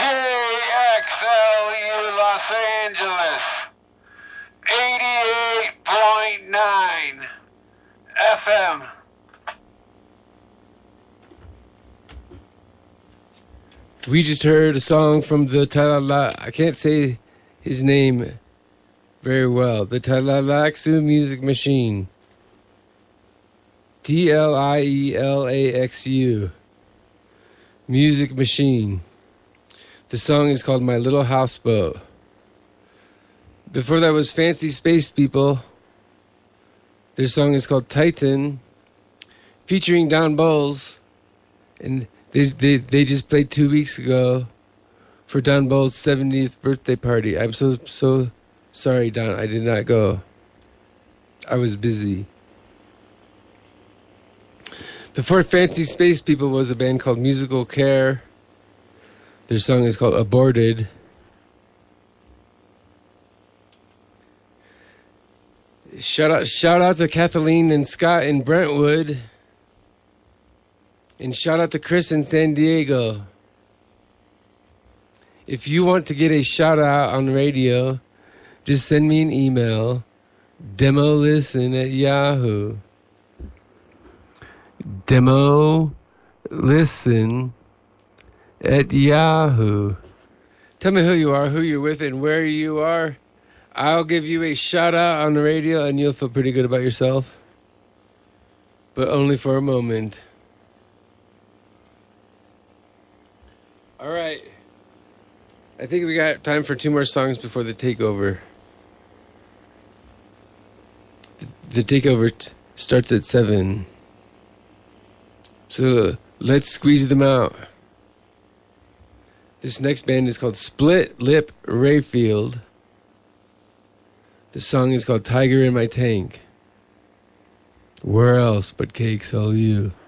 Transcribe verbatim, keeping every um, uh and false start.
X L U Los Angeles, eighty-eight point nine F M. We just heard a song from the Talala. I can't say his name very well. The Tlielaxu Music Machine. T L I E L A X U. Music Machine. The song is called My Little Houseboat. Before that was Fancy Space People. Their song is called Titan, featuring Don Bowles. And they, they, they just played two weeks ago for Don Bowles' seventieth birthday party. I'm so, so sorry, Don. I did not go. I was busy. Before Fancy Space People was a band called Musical Care. Their song is called Aborted. Shout out, shout out to Kathleen and Scott in Brentwood. And shout out to Chris in San Diego. If you want to get a shout out on radio, just send me an email. Demolisten at Yahoo. Demolisten at Yahoo. Tell me who you are, who you're with, and where you are. I'll give you a shout out on the radio and you'll feel pretty good about yourself. But only for a moment. All right. I think we got time for two more songs before the takeover. The, the takeover t- starts at seven. So let's squeeze them out. This next band is called Split Lip Rayfield. The song is called Tiger in My Tank. Where else but K X L U?